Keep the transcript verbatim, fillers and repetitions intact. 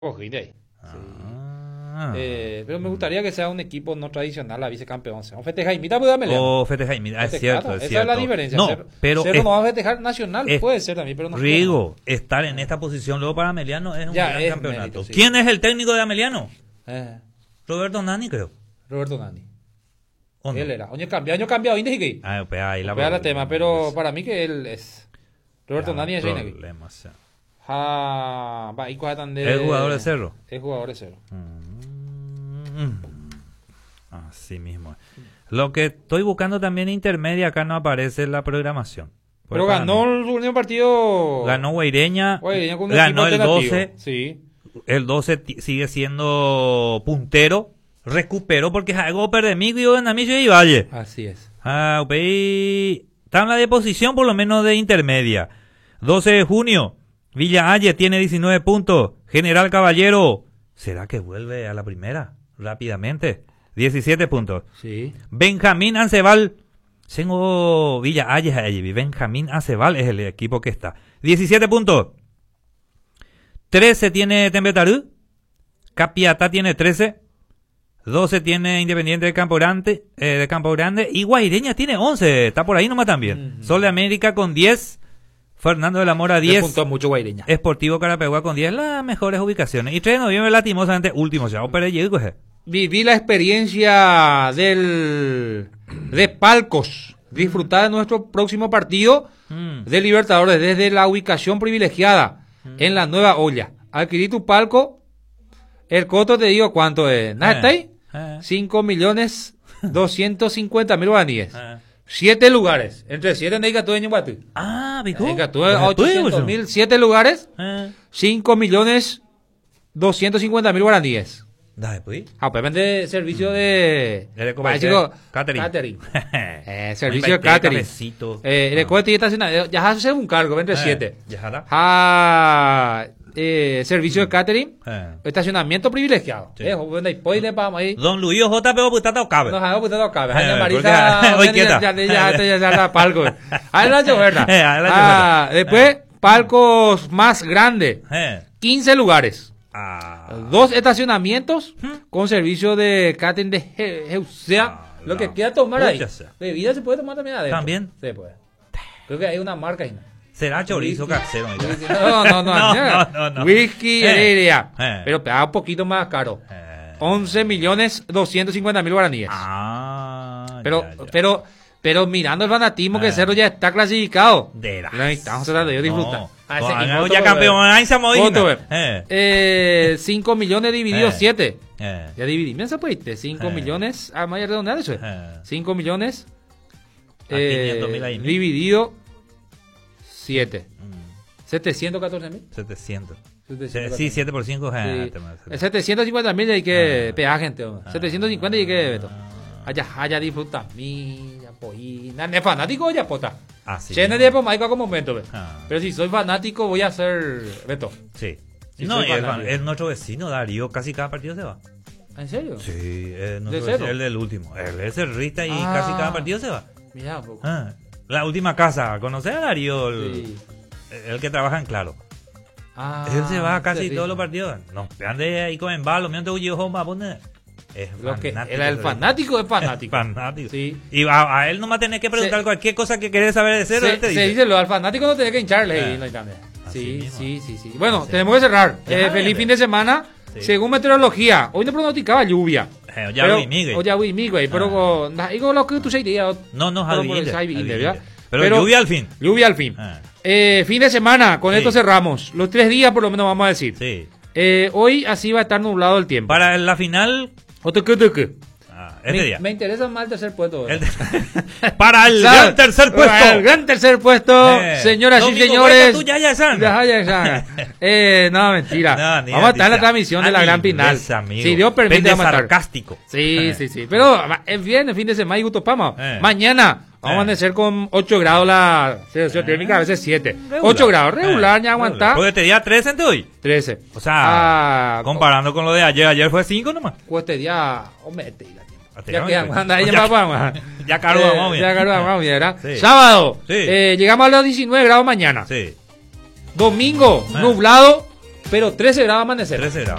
Cogí de ahí. Sí. Ah. Eh, pero me gustaría que sea un equipo no tradicional, la vicecampeón. O festeja Jaimita, pues dame O festeja Jaimita, es cierto, claro, es esa cierto. es la diferencia. No, Cerro, pero Cerro es- no va a festejar nacional, es- puede ser también, pero no. Rigo, estar en esta posición luego para Ameliano es un Ya, gran es campeonato. mérito, sí. ¿Quién es el técnico de Ameliano? Eh, Roberto Nani, creo. Roberto Nani. ¿O no? Él era. Año cambiado, año cambiado, ¿y que? Ah, pues ahí la Vea la tema, pero para mí que él es. Roberto Nani es Reina. problema, o sea. Ah, va, y cosas tan de. ¿Es jugador de Cerro? Es jugador de Cerro. Mm. Así mismo. Lo que estoy buscando también intermedia, acá no aparece en la programación. Pero Para ganó mí. el último partido. Ganó Guaireña, Guaireña con un ganó el equipo alternativo. doce, Sí. el doce ti- sigue siendo puntero, recuperó porque es algo perdemigo en Amigo y Valle. Así es. Ah, ok. Tabla de posición por lo menos de intermedia. doce de junio, Villa Aye tiene diecinueve puntos. General Caballero, ¿será que vuelve a la primera rápidamente? diecisiete puntos. Sí. Benjamín Ancebal, tengo Villa Aye ahí. Benjamín Ancebal es el equipo que está. diecisiete puntos. trece tiene Tembetarú. Capiatá tiene trece. doce tiene Independiente de Campo Grande, eh, de Campo Grande, y Guaireña tiene once, está por ahí nomás también. Ujú. Sol de América con diez, Fernando de la Mora Le diez, puntó mucho Guaireña. Esportivo Carapeguá con diez, las mejores ubicaciones. Y tres de noviembre lastimosamente último, ya, pero llego, eh. Viví la experiencia del de Palcos. Disfrutar de nuestro próximo partido Mm. de Libertadores desde la ubicación privilegiada en la nueva olla. Adquirí tu palco. El costo te digo cuánto es. ¿Nada está ahí? Eh, cinco millones doscientos cincuenta mil guaraníes. eh. Siete lugares. Entre siete en Icatú y Ñumbatu. Ah, ¿viste? En Icatú ochocientos mil, siete lugares, Eh. cinco millones doscientos cincuenta mil guaraníes. Dale, pues. Ah, pues vende servicio de... De Vaya, chico, catering. catering. Eh, Un servicio de paquete, catering. cafecito. Eh, el Ah. escuete y estacionamiento. Ya hace un cargo, entre Eh, siete. ya está. Ah, eh, servicio de catering. Eh. Estacionamiento privilegiado. Sí. Eh, bueno, y pues de pama ahí. Don Luis J. Pego Putata o Cabe. Nos hagamos puteado acá. Eh, Jaña porque- Marisa. Hoy ya- quieta. Ya, ya, ya, ya, ya, ya, palco. Adelante, ¿verdad? Eh, adelante, Ah, Berta. después, palcos más grandes. Eh. quince lugares. Ah. Dos estacionamientos ¿Mm? con servicio de catering de Je- Jeusea. Ah, lo que no. quiera tomar ahí. Pucha sea. Bebida se puede tomar también adentro. ¿También? Se puede. Creo que hay una marca ahí. Será chorizo Whisky. casero. mira. Whisky. No, no, no. No, no, no, no, no. Whisky, Eh, heredia. eh. Pero paga un poquito más caro. Eh. once millones doscientos cincuenta mil guaraníes. Ah. pero, ya, ya. pero, pero mirando el fanatismo que Eh. Cerro ya está clasificado. De la- Lo necesitamos tratar de disfrutar. No. Ah, ese Con- equipo, ya todo, campeón. eh. Ahí se modina. Foto, eh. Eh. Eh, cinco millones dividido Eh. siete. Eh. Ya dividí. Mira, se puede. cinco Eh. millones. Ah, más redondear eso. Eh. cinco millones. A quinientos mil ahí, ¿no? dividido siete. Mm, setecientos catorce mil. setecientos. setecientos Sí, siete por cinco. Eh, Sí. tema- Eh, setecientos cincuenta mil hay que Ah. pegar gente. hombre. Ah. setecientos cincuenta y que Beto. Allá, allá disfruta. Mira, pues. ¿Es fanático ya pota? Ah, sí. Che, no de por como momento, ve. Ah. Pero si soy fanático, voy a ser Beto. Sí. Sí, No, soy y el, fanático. el nuestro vecino Darío casi cada partido se va. ¿En serio? Sí, eh, nuestro ¿De vecino, cero? el del último. Él es el Rita y Ah. casi cada partido se va. Mira, un poco. Ah, la última casa, ¿conoces a Darío? El, Sí. el que trabaja en Claro. Ah, Él se va a casi sí. todos los partidos. No, ande ahí con embalo, me han yo home a poner. Es Lo que, fanático. el, el fanático es fanático. Fanático. Sí. Y a, a él nomás tenés que preguntar Se- cualquier cosa que querés saber de cero. Se, él te se dice. dice lo al fanático no tiene que hincharle Ah. ahí, no hay cambio. Así Sí, mismo. sí, sí, sí. Bueno, Así. tenemos que cerrar. Ya, Eh, feliz dale. fin de semana. Sí. Según meteorología, hoy no pronosticaba lluvia. Eh, ya Pero- vi, Miguel. o ya vi, Miguel, pero Ah. con, nah, digo lo que tú sabías. No, no, Pero Javi. por el Javi Javi Inde, Inde. ¿verdad? Pero, Pero- lluvia al fin. Lluvia al fin. Ah, Eh, fin de semana, con Sí. esto cerramos. Los tres días por lo menos vamos a decir. sí. Eh, hoy así va a estar nublado el tiempo. Para la final, Otro que- otro que. ah, este Me, día. me interesa más el tercer puesto. El- ¿verdad? para el ¿Sabes? gran tercer puesto. Para el gran tercer puesto, Eh, señoras y Domingo señores. Huerta, tú ya, ya, San. Ya, ya, ya. Eh, no, mentira. No, ni Vamos a estar en la noticia. transmisión de la Ani, gran final. ves, amigo. Si Dios permite, Vende vamos a estar. sarcástico. Sí, Eh. sí, sí. Pero es bien el fin de semana y gusto pama. Eh. Mañana vamos Eh. a amanecer con ocho grados la sensación térmica, a veces siete. Regular. ocho grados, regular, Eh, ya aguanta. Porque este día trece entre hoy. trece. O sea, Ah, comparando con lo de ayer, ayer fue cinco nomás. pues este día, hombre, este día. Hasta Ya ya quedan, me- anda, ahí ya- ya vamos. Ya cargo, Eh, vamos bien. Ya cargo, vamos bien, ¿verdad? Sí. Sábado, Sí. eh, llegamos a los diecinueve grados mañana. Sí. Domingo, Ah. nublado pero trece grados amanecer. trece grados.